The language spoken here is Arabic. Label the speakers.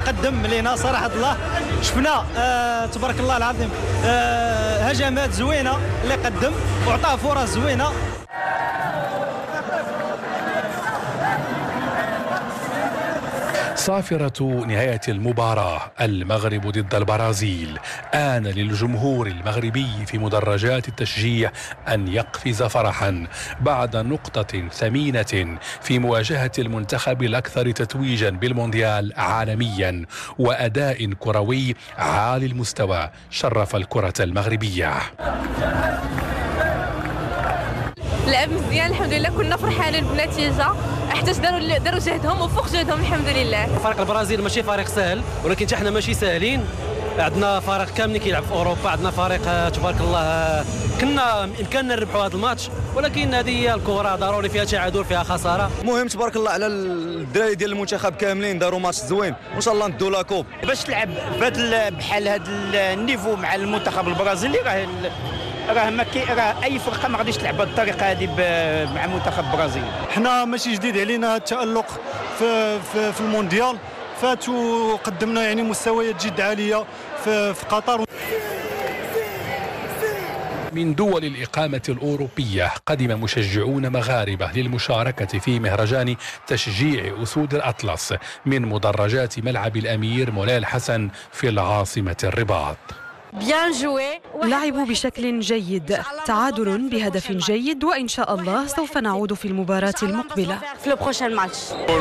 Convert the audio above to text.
Speaker 1: قدم لينا صراحه الله. شفنا تبارك الله العظيم هجمات زوينه اللي قدم وعطاه فرص زوينه.
Speaker 2: صافرة نهاية المباراة، المغرب ضد البرازيل. آن للجمهور المغربي في مدرجات التشجيع أن يقفز فرحا بعد نقطة ثمينة في مواجهة المنتخب الأكثر تتويجا بالمونديال عالميا، وأداء كروي عالي المستوى شرف الكرة المغربية.
Speaker 3: لعب مزيان الحمد لله، كنا فرحانين بالنتيجه حتى داروا جهدهم وفوق جهدهم الحمد لله.
Speaker 4: فريق البرازيل ماشي فريق سهل، ولكن حتى حنا ماشي ساهلين. عندنا فريق كامل كيلعب في اوروبا، عندنا فريق تبارك الله كنا بامكاننا نربحوا هذا الماتش، ولكن هذه هي الكره، ضروري فيها تعادل فيها خساره.
Speaker 5: المهم تبارك الله على الدراري ديال المنتخب كاملين، داروا ماتش زوين وان شاء الله ندوا لا كوب.
Speaker 6: باش تلعب بحال هذا النيفو مع المنتخب البرازيلي راه اي فرقه ما غاديش تلعب بهذه الطريقه هذه مع المنتخب البرازيلي.
Speaker 1: حنا ماشي جديد علينا هذا التألق في المونديال، فات وقدمنا يعني مستويات جد عاليه في قطر.
Speaker 2: من دول الإقامة الأوروبية قدم مشجعون مغاربة للمشاركة في مهرجان تشجيع أسود الأطلس من مدرجات ملعب الأمير مولاي الحسن في العاصمة الرباط.
Speaker 7: لعبوا بشكل جيد، تعادل بهدف جيد، وإن شاء الله سوف نعود في المباراة المقبلة.